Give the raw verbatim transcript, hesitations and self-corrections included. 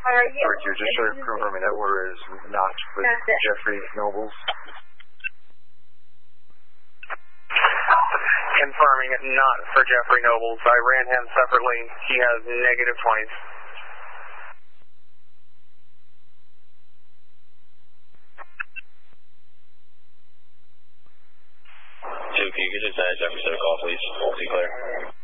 Uh, yeah. Or you just sort of confirming that order is not with Jeffrey Nobles. Confirming it not for Jeffrey Nobles. I ran him separately. He has negative twenties. Two, can you get this uh, Jeffrey set a call, please? Multi-clear.